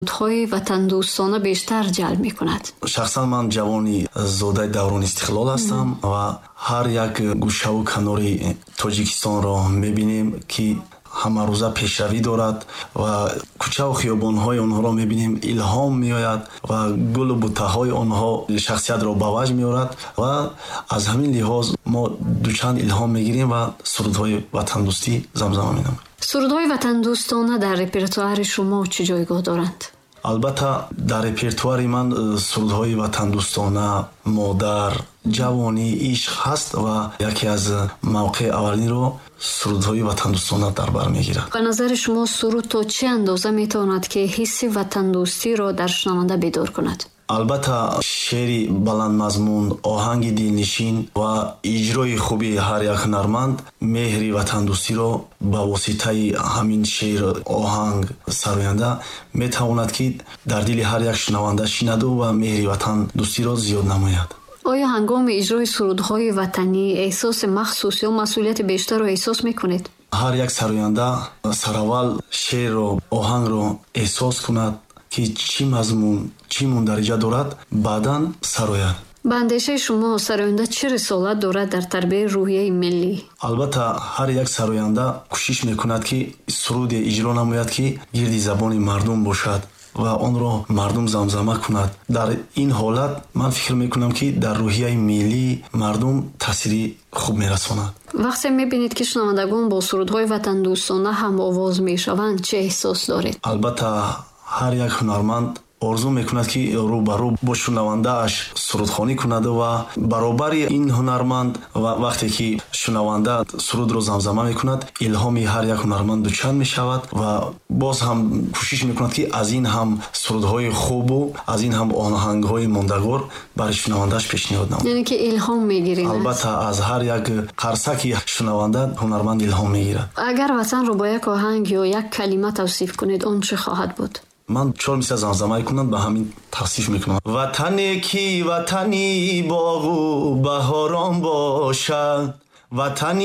ҳои ватандӯстона бештар ҷалб мекунад? шахсан ман ҷавони зодаи даврони истиқлол ҳастам ва ҳар як гӯшаву канори тоҷикистонро мебинем ки ҳамарӯза пешравӣ дорад ва кӯчаву хиёбонҳои онҳоро мебинем, илҳом меояд ва гулу буттаҳои онҳо шахсиятро ба ваҷ меорад ва аз ҳамин лиҳоз мо дучанд илҳом мегирем ва сурудҳои ватандӯстӣ замзама менамоем. Сурудҳои ватандӯстона дар репертуари шумо чӣ ҷойгоҳ доранд? албатта дар репертуари ман сурудҳои ватандӯстона, модар, ҷавонӣ, ишқ ҳаст ва яке аз мавқеи аввалинро сурудҳои ватандӯстона дар бар мегирад. ба назари шумо суруд то чӣ андоза метавонад ки ҳисси ватандӯстиро дар шунаванда бедор кунад? албатта шеъри баландмазмун, оҳанги дилнишин ва иҷрои хуби ҳар як ҳунарманд меҳри ватандӯстиро ба воситаи ҳамин шеър, оҳанг сароянда метавонад ки дар дили ҳар як шунаванда шинаду ва меҳри ватандӯстиро зиёд намояд. оё ҳангоми иҷрои сурудҳои ватанӣ эҳсоси махсус ё масъулияти бештарро эҳсос мекунед? ҳар як сароянда сараввал шеърро, оҳангро эҳсос кунад ки чӣ мазмун, чӣ мундариҷа дорад, баъдан сарояд. ба андешаи шумо сароянда чӣ рисолат дорад дар тарбияи рӯҳияи миллӣ? албатта ҳар як сароянда кӯшиш мекунад ки суруде иҷро намояд ки гирди забони мардум бошад ва онро мардум замзама кунад. дар ин ҳолат ман фикр мекунам ки дар рӯҳияи миллии мардум таъсири хуб мерасонад. вақте мебинед ки шунавандагон бо сурудҳои ватандӯстона ҳам овоз мешаванд, чӣ эҳсос доред? албатта ҳар як ҳунарманд орзу мекунад ки рӯ ба рӯ бо шунавандааш сурудхонӣ кунад ва баробари ин ҳунарманд ва вақте ки шунаванда сурудро замзама мекунад, илҳоми ҳар як ҳунарманд дучанд мешавад ва боз ҳам кӯшиш мекунад ки аз ин ҳам сурудҳои хубу аз ин ҳам оҳангҳои мондагор барои шунавандааш пешниҳод намояд. яъне ки илҳом мегиред? албатта аз ҳар як қарсаки шунаванда ҳунарманд илҳом мегирад. агар ватанро бо як оҳанг ё як калима тавсиф кунед, он чӣ хоҳад буд? ман чор мисла замзамаи кунад ба ҳамин тавсиф мекунам. ватане ки ватани боғу баҳорон бошад, ватани